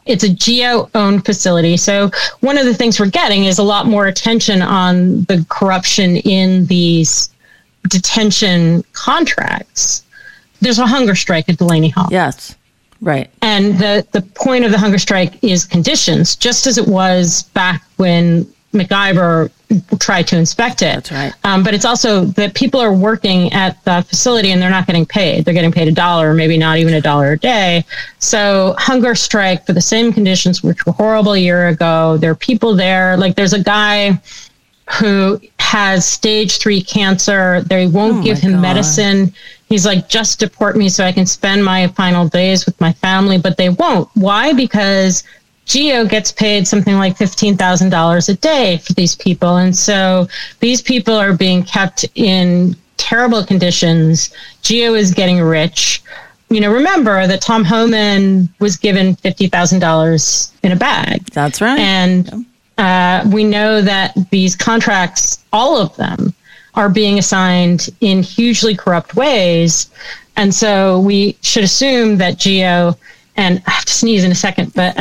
it's a GEO-owned facility. So one of the things we're getting is a lot more attention on the corruption in these detention contracts. There's a hunger strike at Delaney Hall. Yes, right. And the point of the hunger strike is conditions, just as it was back when MacIver tried to inspect it. That's right. But it's also that people are working at the facility and they're not getting paid. They're getting paid $1, maybe not even $1 a day. So hunger strike for the same conditions, which were horrible a year ago. There are people there. Like there's a guy who has stage 3 cancer. They won't give him medicine. He's like, just deport me so I can spend my final days with my family, but they won't. Why? Because GEO gets paid something like $15,000 a day for these people. And so these people are being kept in terrible conditions. GEO is getting rich. You know, remember that Tom Homan was given $50,000 in a bag. That's right. And we know that these contracts, all of them, are being assigned in hugely corrupt ways. And so we should assume that GEO, and I have to sneeze in a second, but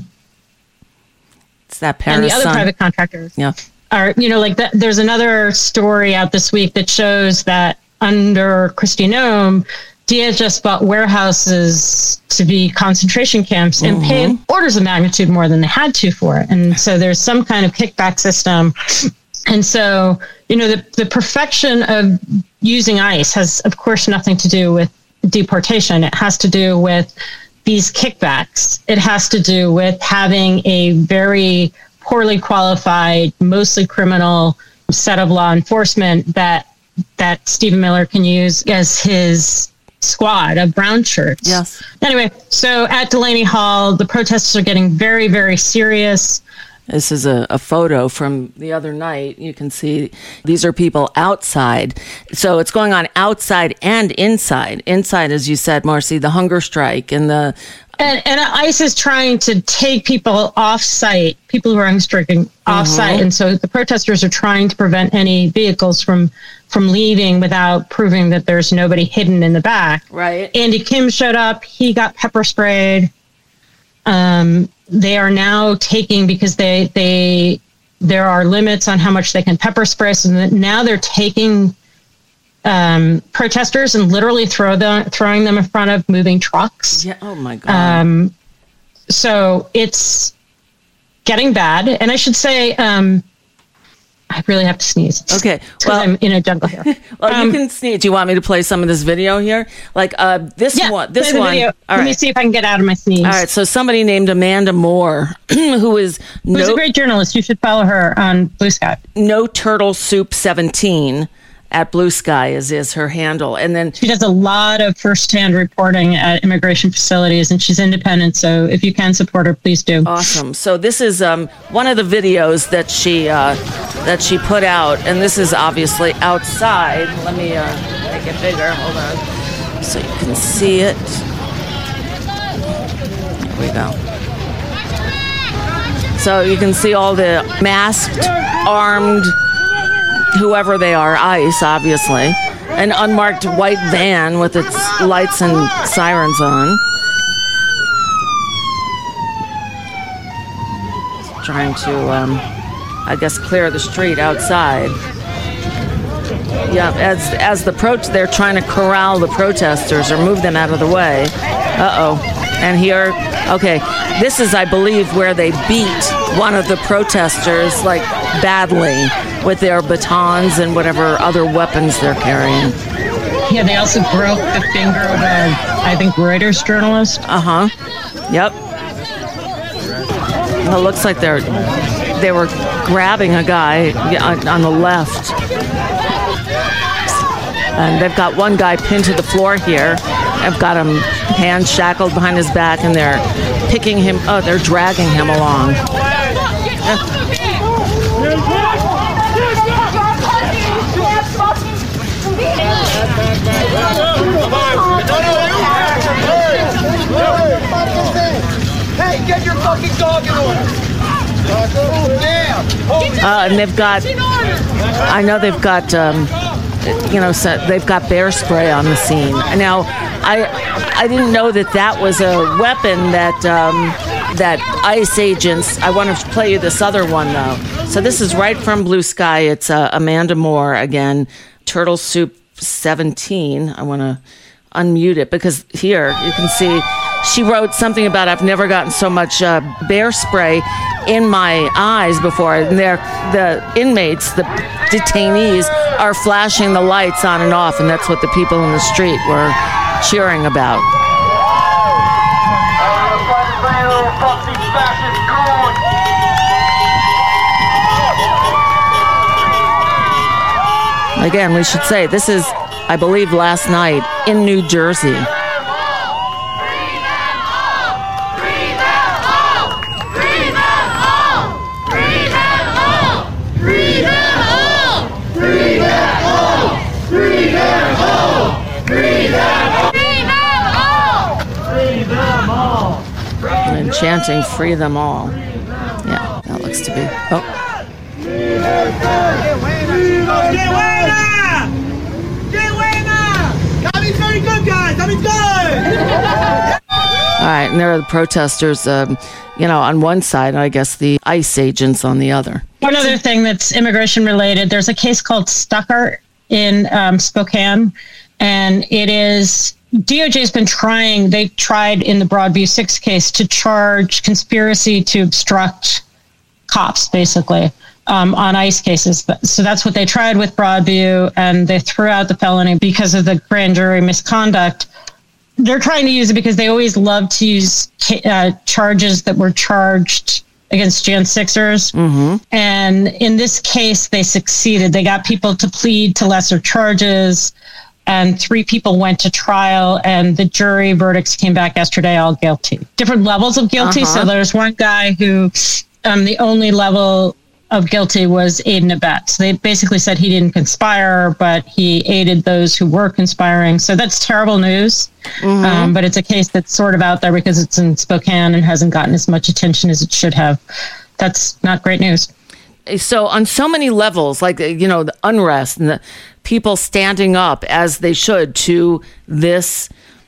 it's that Paris and the other private contractors are, you know, like that. There's another story out this week that shows that under Kristi Noem, DHS bought warehouses to be concentration camps and paid orders of magnitude more than they had to for it. And so there's some kind of kickback system. And so, you know, the perfection of using ICE has, of course, nothing to do with deportation. It has to do with these kickbacks. It has to do with having a very poorly qualified, mostly criminal set of law enforcement that Stephen Miller can use as his squad of brown shirts. Yes. Anyway, so at Delaney Hall, the protests are getting very, very serious. This is a photo from the other night. You can see these are people outside. So it's going on outside and inside. Inside, as you said, Marcy, the hunger strike and the... And ICE is trying to take people off site, people who are hunger striking off site. And so the protesters are trying to prevent any vehicles from leaving without proving that there's nobody hidden in the back. Right. Andy Kim showed up. He got pepper sprayed. They are now taking, because there are limits on how much they can pepper spray. So now they're taking protesters and literally throwing them in front of moving trucks. Yeah. Oh my God. So it's getting bad. And I should say, I really have to sneeze. Okay. Well, I'm in a jungle here. Well, you can sneeze. Do you want me to play some of this video here? Like this one. Video. All Let me see if I can get out of my sneeze. All right. So somebody named Amanda Moore, who's a great journalist. You should follow her on Blue Sky. No Turtle Soup 17 at Blue Sky is her handle. And then she does a lot of firsthand reporting at immigration facilities, and she's independent. So if you can support her, please do. Awesome. So this is one of the videos that she put out, and this is obviously outside. Let me make it bigger. Hold on, so you can see it. There we go. So you can see all the masked, armed, whoever they are, ICE, obviously. An unmarked white van with its lights and sirens on. Trying to, I guess, clear the street outside. Yeah, as they're trying to corral the protesters or move them out of the way. Uh-oh. And here, okay, this is, I believe, where they beat one of the protesters, like, badly with their batons and whatever other weapons they're carrying. Yeah, they also broke the finger of I think, Reuters journalist. Uh-huh. Yep. Well, it looks like they were grabbing a guy on the left. And they've got one guy pinned to the floor here. I've got him hands shackled behind his back, and they're picking him. Oh, they're dragging him along. Hey, get your fucking dog in order. And they've got. I know they've got. So they've got bear spray on the scene. Now, I didn't know that was a weapon that that ICE agents. I want to play you this other one though. So this is right from Blue Sky. It's Amanda Moore again. Turtle Soup 17. I want to unmute it because here you can see she wrote something about I've never gotten so much bear spray in my eyes before. And the inmates, the detainees, are flashing the lights on and off, and that's what the people in the street were cheering about. Again, we should say this is, I believe, last night in New Jersey. And chanting, free them all. Yeah, that looks to be. Oh. Tommy's very good, guys. Tommy's good. All right, and there are the protesters, on one side, I guess the ICE agents on the other. One other thing that's immigration related, there's a case called Stuckert in Spokane, and it is, DOJ's been trying, they tried in the Broadview 6 case to charge conspiracy to obstruct cops, basically, on ICE cases. So that's what they tried with Broadview, and they threw out the felony because of the grand jury misconduct. They're trying to use it because they always love to use charges that were charged against Jan 6ers. Mm-hmm. And in this case, they succeeded. They got people to plead to lesser charges, and 3 people went to trial, and the jury verdicts came back yesterday, all guilty. Different levels of guilty. Uh-huh. So there's one guy who the only level of guilty was aid and abet. So they basically said he didn't conspire, but he aided those who were conspiring. So that's terrible news. Mm-hmm. But it's a case that's sort of out there because it's in Spokane and hasn't gotten as much attention as it should have. That's not great news. So on so many levels, like, the unrest and the people standing up as they should to this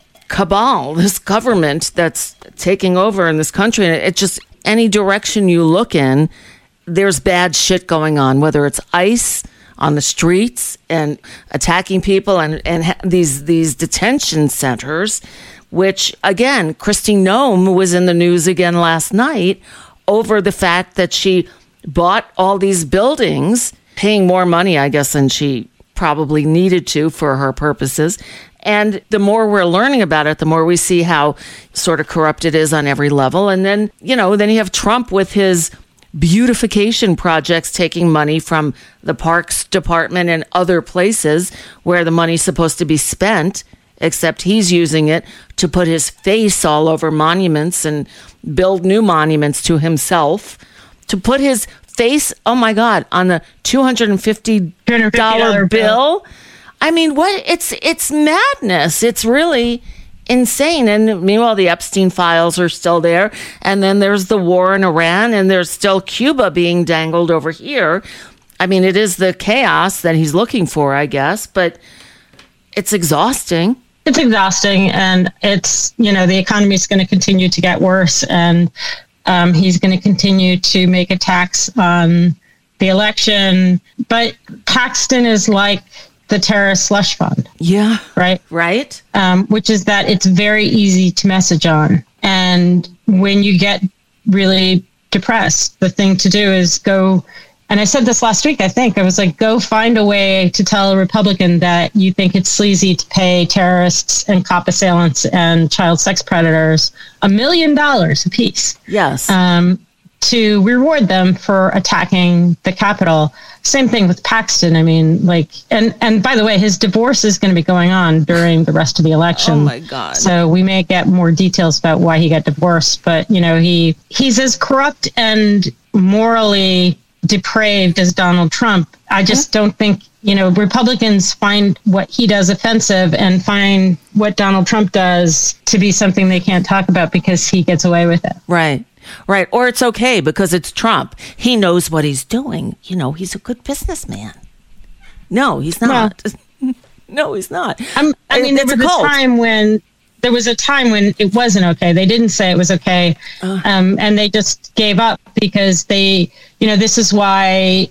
cabal, this government that's taking over in this country. And it just, any direction you look in, there's bad shit going on, whether it's ICE on the streets and attacking people and these detention centers, which, again, Kristi Noem was in the news again last night over the fact that she bought all these buildings, paying more money, I guess, than she probably needed to for her purposes. And the more we're learning about it, the more we see how sort of corrupt it is on every level. And then, then you have Trump with his beautification projects taking money from the Parks Department and other places where the money's supposed to be spent, except he's using it to put his face all over monuments and build new monuments to himself, to put his face, oh my God, on the $250 bill. I mean, what? It's madness. It's really insane. And meanwhile, the Epstein files are still there. And then there's the war in Iran, and there's still Cuba being dangled over here. I mean, it is the chaos that he's looking for, I guess, but it's exhausting. It's exhausting, and it's, the economy is going to continue to get worse, and he's going to continue to make attacks on the election. But Paxton is like the terrorist slush fund. Yeah. Right? Right. Which is that it's very easy to message on. And when you get really depressed, the thing to do is go, and I said this last week, I think, I was like, go find a way to tell a Republican that you think it's sleazy to pay terrorists and cop assailants and child sex predators $1 million apiece. Yes. To reward them for attacking the Capitol. Same thing with Paxton. I mean, and by the way, his divorce is going to be going on during the rest of the election. Oh my God. So we may get more details about why he got divorced, but he's as corrupt and morally depraved as Donald Trump. I just don't think, Republicans find what he does offensive and find what Donald Trump does to be something they can't talk about because he gets away with it. Right. Right. Or it's okay because it's Trump. He knows what he's doing. He's a good businessman. No, he's not. Well, no, he's not. there was a time when there was a time when it wasn't okay. They didn't say it was okay. And they just gave up because they, this is why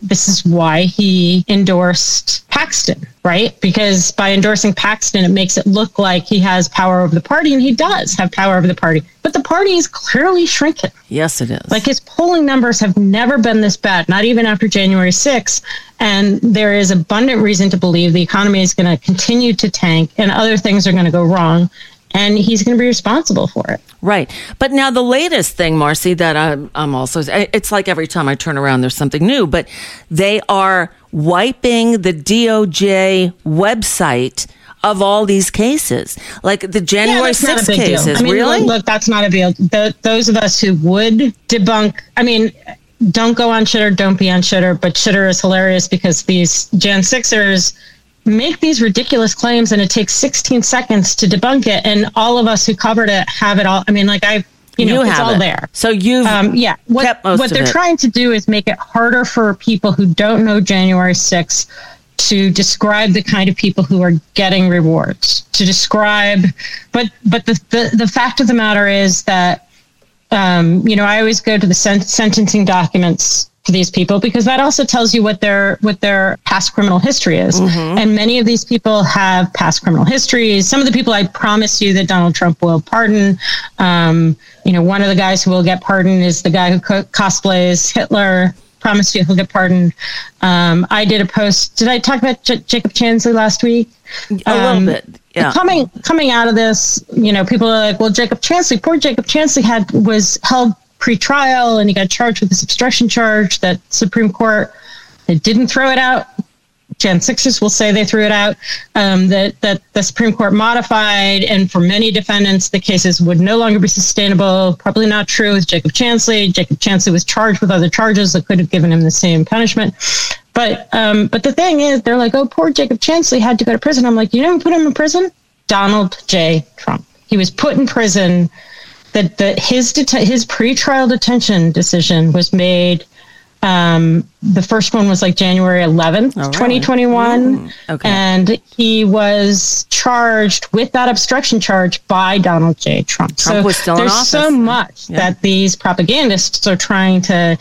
he endorsed Paxton, right? Because by endorsing Paxton, it makes it look like he has power over the party, and he does have power over the party. But the party is clearly shrinking. Yes, it is. Like, his polling numbers have never been this bad, not even after January 6th. And there is abundant reason to believe the economy is going to continue to tank and other things are going to go wrong. And he's going to be responsible for it. Right. But now the latest thing, Marcy, that I'm also, it's like every time I turn around, there's something new, but they are wiping the DOJ website of all these cases, like the January 6th cases. Really? Look, that's not a deal. Those of us who would debunk, don't go on Shitter, don't be on Shitter, but Shitter is hilarious because these Jan 6ers make these ridiculous claims and it takes 16 seconds to debunk it. And all of us who covered it have it all. It's all there. So you've what they're trying to do is make it harder for people who don't know January 6th to describe the kind of people who are getting rewards, to describe. But the fact of the matter is that, I always go to the sentencing documents for these people because that also tells you what their past criminal history is. Mm-hmm. And many of these people have past criminal histories. Some of the people I promise you that Donald Trump will pardon. One of the guys who will get pardoned is the guy who cosplays Hitler. Promise you he'll get pardoned. I did a post. Did I talk about Jacob Chansley last week? A little bit. Yeah. Coming out of this, people are like, well, poor Jacob Chansley was held pre-trial and he got charged with this obstruction charge that Supreme Court, they didn't throw it out. Jan 6ers will say they threw it out, that the Supreme Court modified, and for many defendants, the cases would no longer be sustainable. Probably not true with Jacob Chansley. Jacob Chansley was charged with other charges that could have given him the same punishment. But the thing is, they're like, oh, poor Jacob Chansley had to go to prison. I'm like, you know who put him in prison? Donald J. Trump. He was put in prison. His pretrial detention decision was made. The first one was like January 11th, 2021. Okay. And he was charged with that obstruction charge by Donald J. Trump. Trump was still in office. There's so much that these propagandists are trying to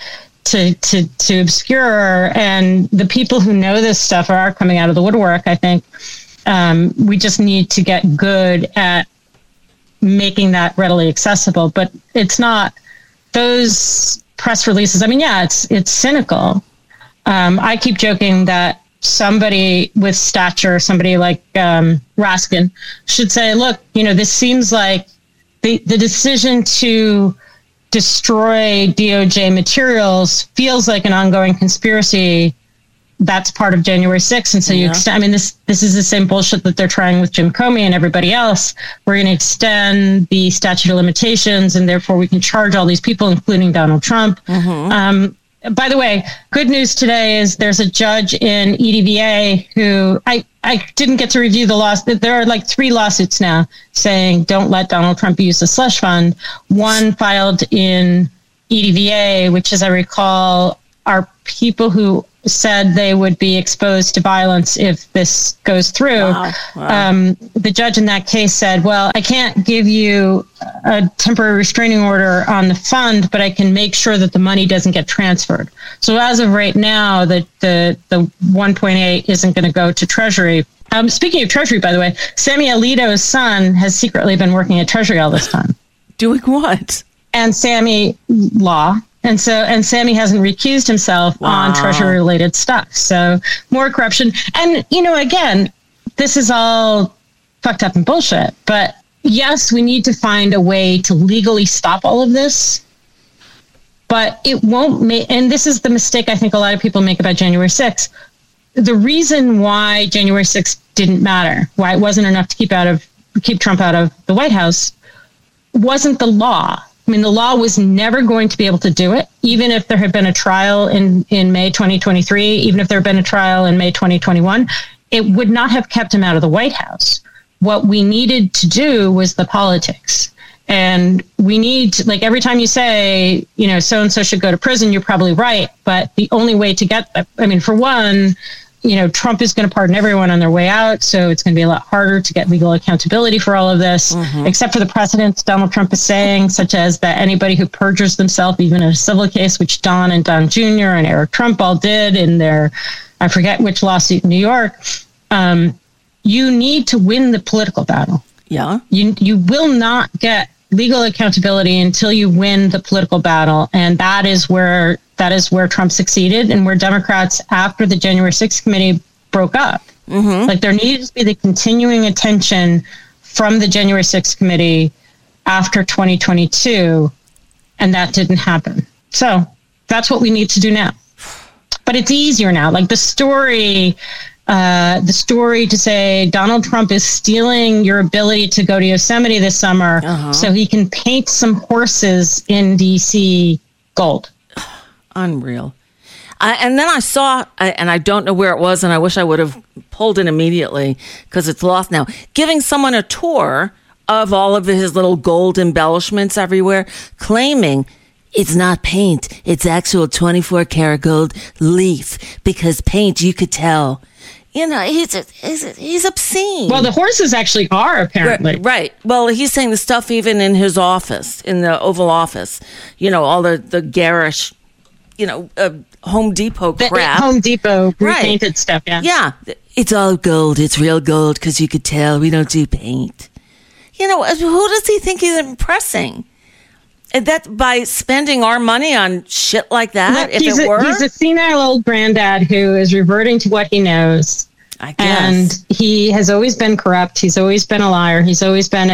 obscure, and the people who know this stuff are coming out of the woodwork. I think we just need to get good at making that readily accessible, but it's not those press releases. It's cynical. I keep joking that somebody with stature, somebody like Raskin, should say, look, this seems like the decision to destroy DOJ materials feels like an ongoing conspiracy that's part of January 6th. And so you extend, this is the same bullshit that they're trying with Jim Comey and everybody else. We're going to extend the statute of limitations, and therefore we can charge all these people, including Donald Trump. Mm-hmm. By the way, good news today is there's a judge in EDVA who I didn't get to review the lawsuit. There are like 3 lawsuits now saying don't let Donald Trump use the slush fund. One filed in EDVA, which, as I recall, are people who said they would be exposed to violence if this goes through. Wow. The judge in that case said, well, I can't give you a temporary restraining order on the fund, but I can make sure that the money doesn't get transferred. So as of right now, the 1.8 isn't going to go to Treasury. Speaking of Treasury, by the way, Sammy Alito's son has secretly been working at Treasury all this time. Doing what? And Sammy, law. And Sammy hasn't recused himself on Treasury-related stuff. So more corruption. And, again, this is all fucked up and bullshit. But yes, we need to find a way to legally stop all of this. But it won't make, and this is the mistake I think a lot of people make about January 6th. The reason why January 6th didn't matter, why it wasn't enough to keep Trump out of the White House, wasn't the law. The law was never going to be able to do it, even if there had been a trial in May 2023, even if there had been a trial in May 2021, it would not have kept him out of the White House. What we needed to do was the politics. And we need, like, every time you say, so-and-so should go to prison, you're probably right. But the only way to get, for one, Trump is going to pardon everyone on their way out. So it's going to be a lot harder to get legal accountability for all of this, except for the precedents Donald Trump is saying, such as that anybody who perjures themselves, even in a civil case, which Don and Don Jr. and Eric Trump all did in their, I forget which lawsuit in New York, you need to win the political battle. Yeah. You will not get legal accountability until you win the political battle. And that is where Trump succeeded and where Democrats after the January 6th committee broke up. Like there needed to be the continuing attention from the January 6th committee after 2022. And that didn't happen. So that's what we need to do now. But it's easier now. Like the story to say Donald Trump is stealing your ability to go to Yosemite this summer so he can paint some horses in DC gold. Unreal. And then I saw, and I don't know where it was, and I wish I would have pulled it immediately because it's lost now, giving someone a tour of all of his little gold embellishments everywhere, claiming it's not paint, it's actual 24 karat gold leaf, because paint, you could tell. He's obscene. Well, the horses actually are, apparently. Right. Well, he's saying the stuff even in his office, in the Oval Office, all the garish, Home Depot crap. Home Depot repainted stuff, yeah. Yeah. It's all gold. It's real gold because you could tell we don't do paint. Who does he think he's impressing? And that by spending our money on shit like that, he's a senile old granddad who is reverting to what he knows. I guess. And he has always been corrupt. He's always been a liar. He's always been,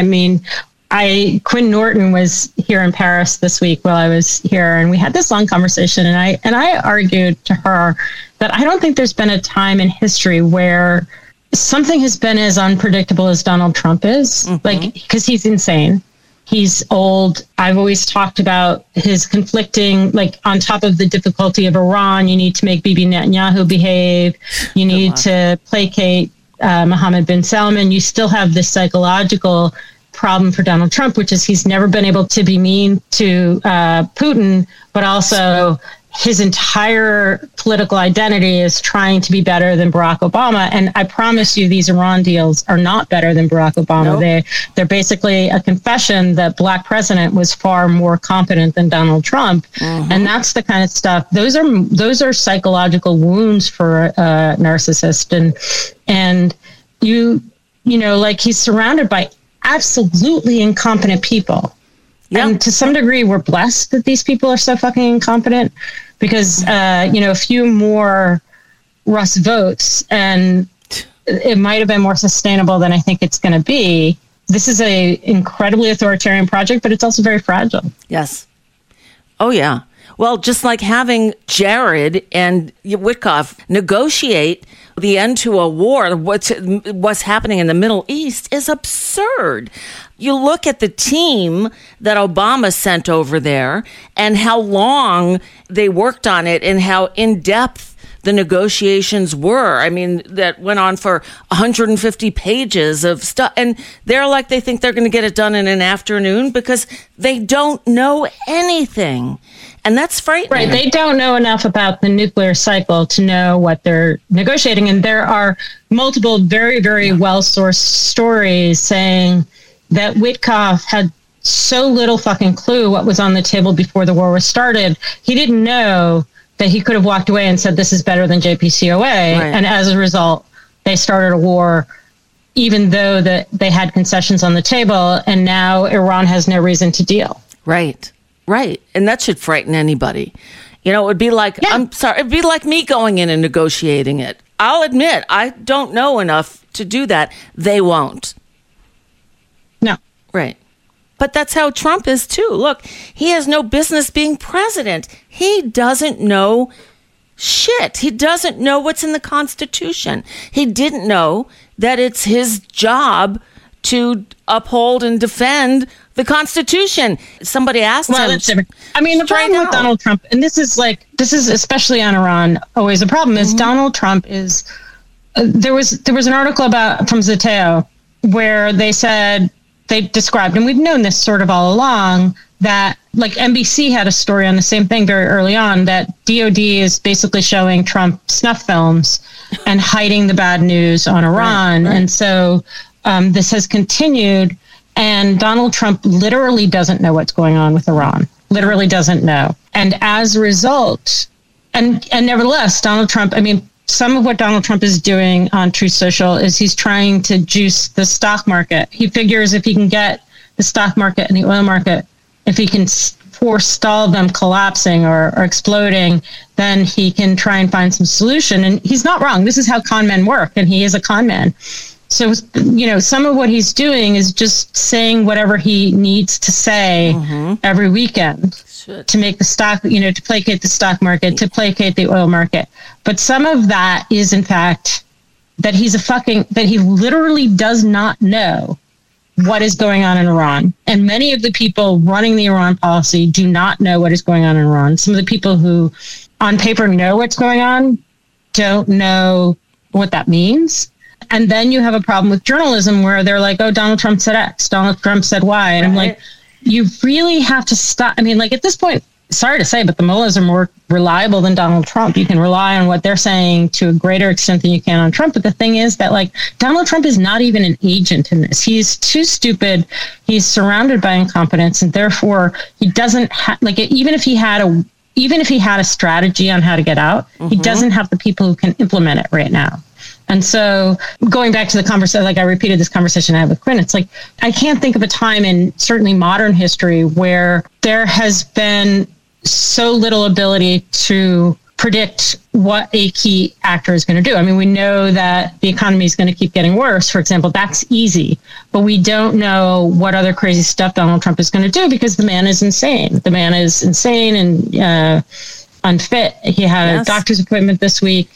Quinn Norton was here in Paris this week while I was here, and we had this long conversation, and I argued to her that I don't think there's been a time in history where something has been as unpredictable as Donald Trump is, because he's insane. He's old. I've always talked about his conflicting, on top of the difficulty of Iran, you need to make Bibi Netanyahu behave. You need to placate Mohammed bin Salman. You still have this psychological problem for Donald Trump, which is he's never been able to be mean to Putin, but also his entire political identity is trying to be better than Barack Obama. And I promise you, these Iran deals are not better than Barack Obama. Nope. They're basically a confession that black president was far more competent than Donald Trump. And that's the kind of stuff. Those are psychological wounds for a narcissist. And he's surrounded by absolutely incompetent people. Yep. And to some degree, we're blessed that these people are so fucking incompetent because, a few more Russ votes and it might have been more sustainable than I think it's going to be. This is a incredibly authoritarian project, but it's also very fragile. Yes. Oh, yeah. Well, just like having Jared and Witkoff negotiate the end to a war, what's happening in the Middle East is absurd. You look at the team that Obama sent over there and how long they worked on it and how in-depth the negotiations were. I mean, that went on for 150 pages of stuff. And they think they're going to get it done in an afternoon because they don't know anything. And that's frightening. Right. They don't know enough about the nuclear cycle to know what they're negotiating. And there are multiple very, very well-sourced stories saying that Witkoff had so little fucking clue what was on the table before the war was started. He didn't know that he could have walked away and said, this is better than JPCOA. Right. And as a result, they started a war, even though that they had concessions on the table. And now Iran has no reason to deal. Right. Right. And that should frighten anybody. It would be like, it'd be like me going in and negotiating it. I'll admit, I don't know enough to do that. They won't. No. Right. But that's how Trump is too. Look, he has no business being president. He doesn't know shit. He doesn't know what's in the Constitution. He didn't know that it's his job to uphold and defend the Constitution. Somebody asked him. That's different. I mean, the problem with Donald Trump, and this is especially on Iran, always a problem, is Donald Trump is, there was an article from Zeteo where they described, and we've known this sort of all along, that like NBC had a story on the same thing very early on, that DOD is basically showing Trump snuff films and hiding the bad news on Iran. Right. And so this has continued, and Donald Trump literally doesn't know what's going on with Iran, literally doesn't know. And as a result, and nevertheless, Donald Trump, I mean, some of what Donald Trump is doing on Truth Social is he's trying to juice the stock market. He figures if he can get the stock market and the oil market, if he can forestall them collapsing or exploding, then he can try and find some solution. And he's not wrong. This is how con men work, and he is a con man. So, you know, some of what he's doing is just saying whatever he needs to say every weekend to make the stock, you know, to placate the stock market, to placate the oil market. But some of that is, in fact, that that he literally does not know what is going on in Iran. And many of the people running the Iran policy do not know what is going on in Iran. Some of the people who on paper know what's going on don't know what that means. And then you have a problem with journalism where they're like, oh, Donald Trump said X, Donald Trump said Y. And I'm like, you really have to stop. I mean, like at this point, sorry to say, but the mullahs are more reliable than Donald Trump. You can rely on what they're saying to a greater extent than you can on Trump. But the thing is that, like, Donald Trump is not even an agent in this. He's too stupid. He's surrounded by incompetence, and therefore he doesn't like it. Even if he had a strategy on how to get out, he doesn't have the people who can implement it right now. And so going back to the conversation, like I repeated this conversation I had with Quinn, it's like, I can't think of a time in certainly modern history where there has been so little ability to predict what a key actor is going to do. I mean, we know that the economy is going to keep getting worse, for example. That's easy. But we don't know what other crazy stuff Donald Trump is going to do because the man is insane. The man is insane and unfit. He had a doctor's appointment this week.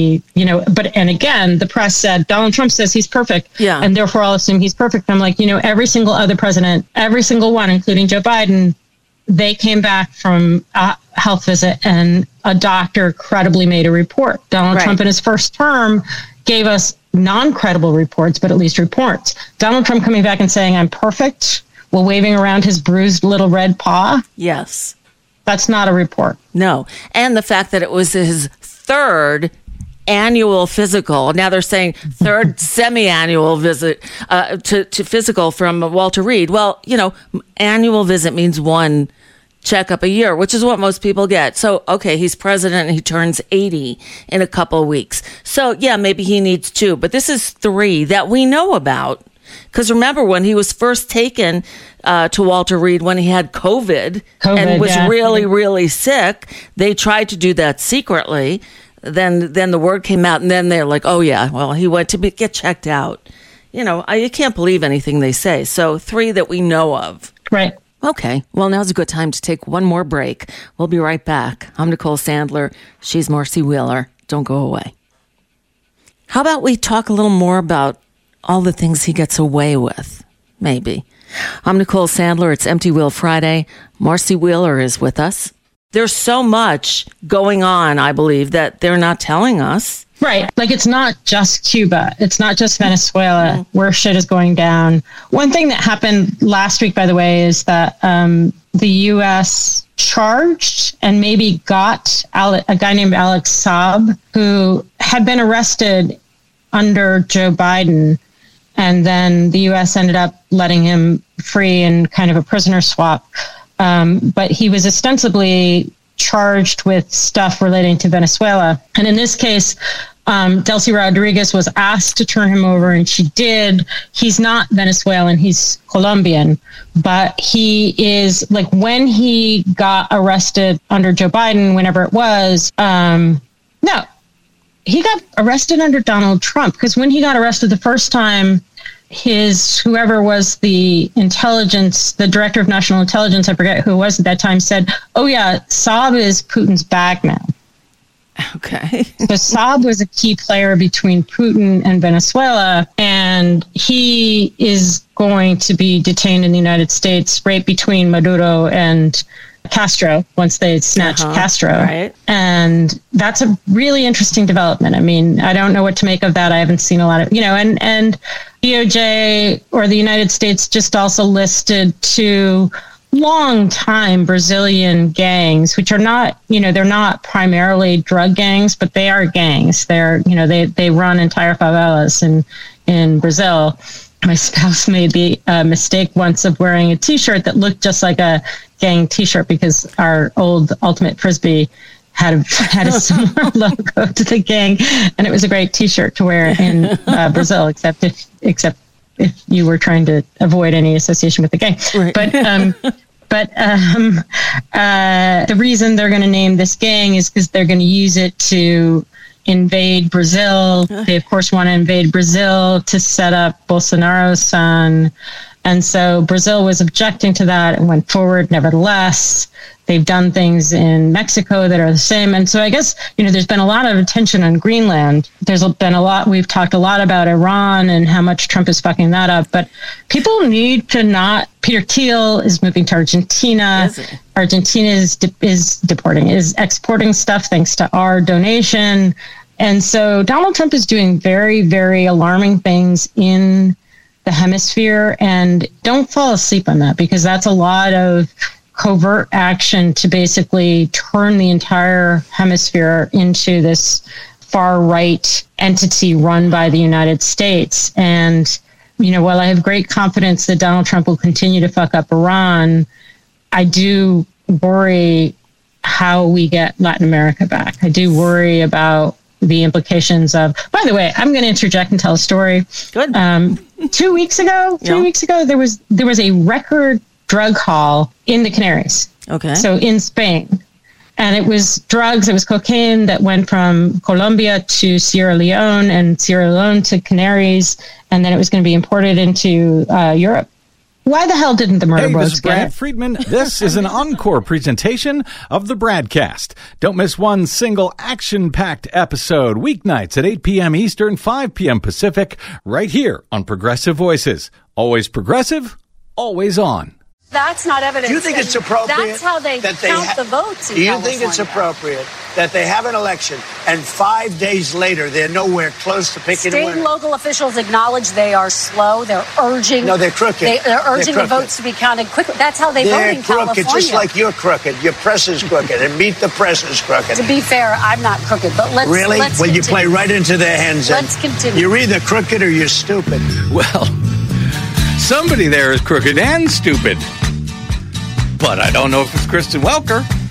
And again, the press said, Donald Trump says he's perfect. Yeah. And therefore I'll assume he's perfect. I'm like, every single other president, every single one, including Joe Biden, they came back from a health visit and a doctor credibly made a report. Donald Trump in his first term gave us non-credible reports, but at least reports. Donald Trump coming back and saying, I'm perfect, while waving around his bruised little red paw. Yes. That's not a report. No. And the fact that it was his third annual physical. Now they're saying third semi-annual visit to physical from Walter Reed. Well, annual visit means one checkup a year, which is what most people get. So, okay, he's president and he turns 80 in a couple of weeks. So, yeah, maybe he needs 2. But this is 3 that we know about. Because remember, when he was first taken to Walter Reed when he had COVID and was really, really sick, they tried to do that secretly. Then the word came out, and then they're like, oh, yeah, well, he went to get checked out. You can't believe anything they say. So 3 that we know of. Right. Okay. Well, now's a good time to take one more break. We'll be right back. I'm Nicole Sandler. She's Marcy Wheeler. Don't go away. How about we talk a little more about all the things he gets away with? Maybe. I'm Nicole Sandler. It's Empty Wheel Friday. Marcy Wheeler is with us. There's so much going on, I believe, that they're not telling us. Right. Like, it's not just Cuba. It's not just Venezuela where shit is going down. One thing that happened last week, by the way, is that the U.S. charged and maybe got a guy named Alex Saab, who had been arrested under Joe Biden. And then the U.S. ended up letting him free in kind of a prisoner swap. But he was ostensibly charged with stuff relating to Venezuela. And in this case, Delcy Rodriguez was asked to turn him over, and she did. He's not Venezuelan, he's Colombian. But he is, like, when he got arrested under Joe Biden, whenever it was, no, he got arrested under Donald Trump. Because when he got arrested the first time, whoever was the director of national intelligence, I forget who it was at that time, said, oh yeah, Saab is Putin's bag man. Okay. So Saab was a key player between Putin and Venezuela, and he is going to be detained in the United States right between Maduro and Castro once they snatched Castro. Right. And that's a really interesting development. I mean, I don't know what to make of that. I haven't seen a lot of, and DOJ or the United States just also listed 2 long time Brazilian gangs, which are not, they're not primarily drug gangs, but they are gangs. They're, they run entire favelas in Brazil. My spouse made the mistake once of wearing a T-shirt that looked just like a gang T-shirt because our old Ultimate Frisbee had a similar logo to the gang, and it was a great T-shirt to wear in Brazil, except if you were trying to avoid any association with the gang. Right. But the reason they're going to name this gang is because they're going to use it to invade Brazil. They, of course, want to invade Brazil to set up Bolsonaro's son. And so Brazil was objecting to that and went forward nevertheless. They've done things in Mexico that are the same. And so I guess, there's been a lot of attention on Greenland. There's been a lot, we've talked a lot about Iran and how much Trump is fucking that up. But people need to not, Peter Thiel is moving to Argentina. Argentina is exporting stuff thanks to our donation. And so Donald Trump is doing very, very alarming things in the hemisphere, and don't fall asleep on that, because that's a lot of covert action to basically turn the entire hemisphere into this far right entity run by the United States. And, while I have great confidence that Donald Trump will continue to fuck up Iran, I do worry how we get Latin America back. I do worry about the implications of, by the way, I'm going to interject and tell a story. Good. 2 weeks ago, 3 weeks ago, there was a record drug haul in the Canaries. Okay. So in Spain. And it was drugs, it was cocaine that went from Colombia to Sierra Leone and Sierra Leone to Canaries. And then it was going to be imported into Europe. Why the hell didn't the Murder Bros This is Brad Friedman. This is an encore presentation of the Bradcast. Don't miss one single action-packed episode, weeknights at 8 p.m. Eastern, 5 p.m. Pacific, right here on Progressive Voices. Always progressive, always on. That's not evidence. Do you think it's appropriate? That's how they count the votes in Do you California. think it's appropriate that they have an election and 5 days later they're nowhere close to picking a State winner? and local officials acknowledge they are slow. They're urging. No, they're crooked. They're urging They're the votes to be counted quickly. That's how they vote in California. They're crooked, just like you're crooked. Your press is crooked, and Meet the Press is crooked. To be fair, I'm not crooked, but let's Really? Let's Well, continue. you play right into their hands. Let's continue. You're either crooked or you're stupid. Well, somebody there is crooked and stupid. But I don't know if it's Kristen Welker.